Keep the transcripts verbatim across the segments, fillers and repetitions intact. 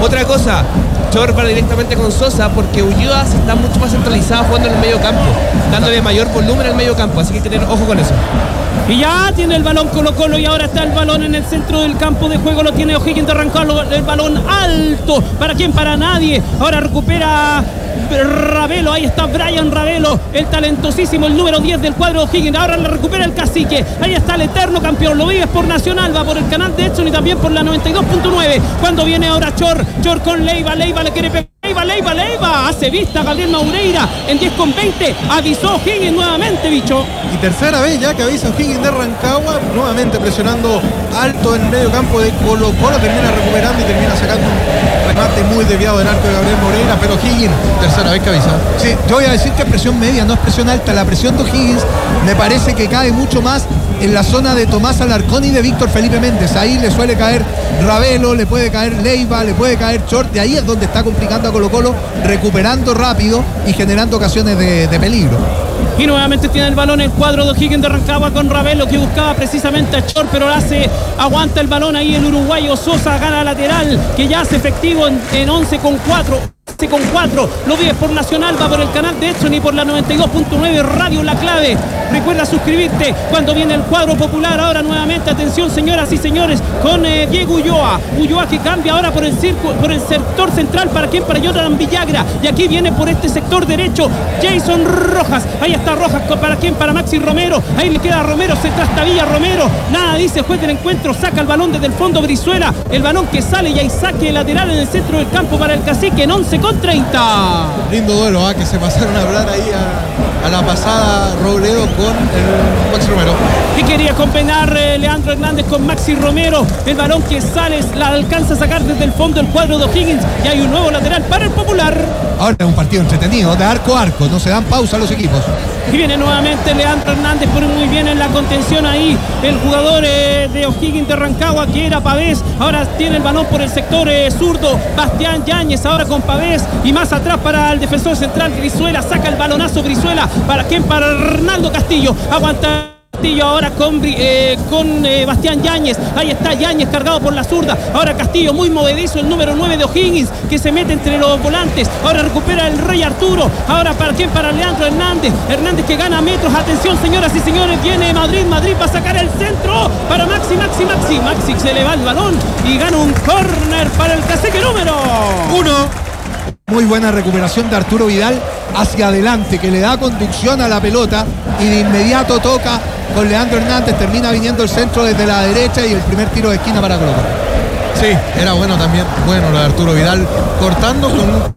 Otra cosa, Chor va directamente con Sosa porque Ulloa se está mucho más centralizado jugando en el medio campo, dándole mayor volumen al medio campo, así que hay que tener ojo con eso. Y ya tiene el balón Colo Colo y ahora está el balón en el centro del campo de juego, lo tiene O'Higgins de Rancagua, el balón alto, ¿para quién? Para nadie. Ahora recupera Ravelo, ahí está Brian Ravelo, el talentosísimo, el número diez del cuadro O'Higgins. Ahora le recupera el Cacique, ahí está el eterno campeón, lo vives por Nacional, va por el canal de Edson y también por la noventa y dos punto nueve. Cuando viene ahora Chor, Chor con Leiva, Leiva le quiere pegar. Leiva, Leiva, Leiva, hace vista Gabriel Maureira en diez con veinte, avisó O'Higgins nuevamente, bicho. Y tercera vez ya que avisa O'Higgins de Rancagua, nuevamente presionando alto en el medio campo de Colo Colo, termina recuperando y termina sacando un remate muy desviado del arco de Gabriel Maureira, pero O'Higgins, tercera vez que avisa. Sí, yo voy a decir que es presión media, no es presión alta. La presión de O'Higgins me parece que cae mucho más en la zona de Tomás Alarcón y de Víctor Felipe Méndez. Ahí le suele caer Ravelo, le puede caer Leiva, le puede caer Chor. De ahí es donde está complicando a Colo Colo, recuperando rápido y generando ocasiones de, de peligro. Y nuevamente tiene el balón el cuadro de O'Higgins de Rancagua con Ravelo, que buscaba precisamente a Chor, pero hace, aguanta el balón ahí el uruguayo Sosa, gana lateral, que ya hace efectivo en, en once con cuatro. Con cuatro, lo vives por Nacional, va por el canal de Edson y por la noventa y dos punto nueve Radio La Clave. Recuerda suscribirte cuando viene el cuadro popular. Ahora nuevamente, atención señoras y señores, con eh, Diego Ulloa. Ulloa que cambia ahora por el circo, por el sector central. ¿Para quién? Para Jonathan Villagra. Y aquí viene por este sector derecho Jason Rojas. Ahí está Rojas. ¿Para quién? Para Maxi Romero. Ahí le queda Romero, se trastabilla Romero. Nada dice el juez del encuentro. Saca el balón desde el fondo Brizuela. El balón que sale y hay saque lateral en el centro del campo para el Cacique en once con treinta. Lindo duelo, ¿eh? Que se pasaron a hablar ahí a, a la pasada Robledo con el Maxi Romero. Que quería combinar eh, Leandro Hernández con Maxi Romero. El balón que sale la alcanza a sacar desde el fondo el cuadro de O'Higgins. Y hay un nuevo lateral para el Popular. Ahora es un partido entretenido, de arco a arco, no se dan pausa los equipos. Y viene nuevamente Leandro Hernández, pone muy bien en la contención ahí el jugador eh, de O'Higgins de Rancagua, que era Pavés. Ahora tiene el balón por el sector eh, zurdo Bastián Yáñez, ahora con Pavés. Y más atrás para el defensor central Brizuela, saca el balonazo Brizuela. ¿Para quién? Para Hernando Castillo. Aguanta Castillo ahora con, eh, con eh, Bastián Yáñez. Ahí está Yáñez cargado por la zurda. Ahora Castillo muy movedizo, el número nueve de O'Higgins, que se mete entre los volantes. Ahora recupera el Rey Arturo. Ahora ¿para quién? Para Leandro Hernández. Hernández que gana metros. Atención señoras y señores, viene Madrid. Madrid va a sacar el centro para Maxi, Maxi, Maxi. Maxi se le va el balón y gana un córner para el Cacique número uno. Muy buena recuperación de Arturo Vidal hacia adelante, que le da conducción a la pelota y de inmediato toca con Leandro Hernández, termina viniendo el centro desde la derecha y el primer tiro de esquina para Colo Colo. Sí, era bueno también, bueno lo de Arturo Vidal, cortando con un...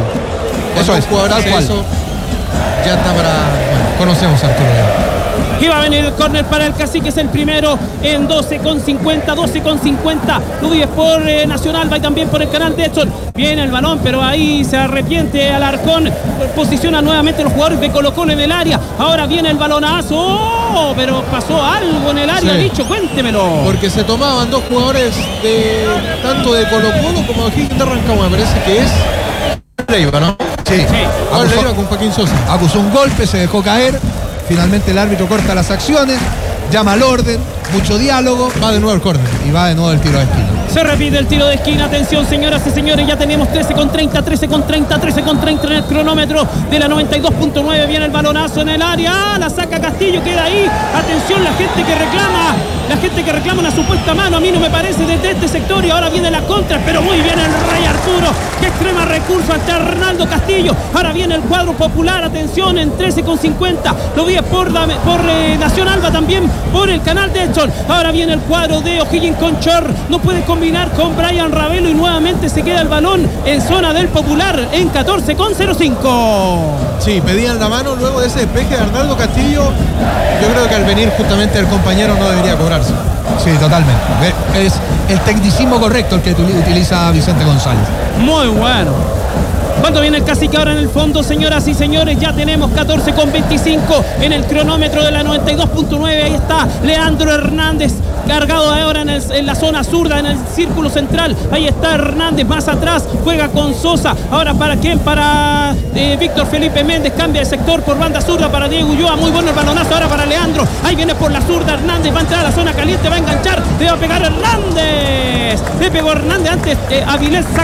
Eso es, tal cual. Eso ya está para... Bueno, conocemos a Arturo Vidal. Y va a venir el córner para el Cacique, es el primero en doce con cincuenta, doce con cincuenta. Lo vives por eh, Nacional, va y también por el canal de Edson. Viene el balón, pero ahí se arrepiente Alarcón. Posiciona nuevamente los jugadores de Colo Colo en el área. Ahora viene el balonazo. Oh, pero pasó algo en el área, sí. Bicho, cuéntemelo. Porque se tomaban dos jugadores de tanto de Colo Colo como de O'Higgins de Rancagua. Me parece que es Leiva, ¿no? Sí. sí. Acusó, Leiva con Joaquín Sosa. Acusó un golpe, se dejó caer. Finalmente el árbitro corta las acciones, llama al orden, mucho diálogo. Va de nuevo el córner. Y va de nuevo el tiro de esquina. Se repite el tiro de esquina. Atención señoras y señores, ya tenemos trece con treinta, trece con treinta, trece con treinta en el cronómetro de la noventa y dos punto nueve. Viene el balonazo en el área, la saca Castillo, queda ahí. Atención la gente que reclama, la gente que reclama una supuesta mano. A mí no me parece desde este sector y ahora viene la contra, pero muy bien el Rey Arturo, que extrema recurso ante Hernando Castillo. Ahora viene el cuadro popular, atención en trece con cincuenta. Lo vi por, por eh, Nacional, va también por el canal de Edson. Ahora viene el cuadro de O'Higgins con Chor, no puede combinar con Brian Ravelo y nuevamente se queda el balón en zona del Popular en catorce con cero cinco. Sí, pedían la mano luego de ese despeje de Arnaldo Castillo. Yo creo que al venir justamente el compañero no debería cobrarse. Sí, totalmente. Es el tecnicismo correcto el que utiliza Vicente González. Muy bueno. ¿Cuánto viene el Cacique ahora en el fondo, señoras y señores? Ya tenemos catorce con veinticinco en el cronómetro de la noventa y dos punto nueve. Ahí está Leandro Hernández, cargado ahora en, el, en la zona zurda, en el círculo central. Ahí está Hernández, más atrás, juega con Sosa. Ahora ¿para quién? Para eh, Víctor Felipe Méndez, cambia de sector por banda zurda para Diego Ulloa. Muy bueno el balonazo ahora para Leandro. Ahí viene por la zurda Hernández, va a entrar a la zona caliente, va a enganchar, le va a pegar Hernández. Le pegó Hernández antes, eh, Avilés saca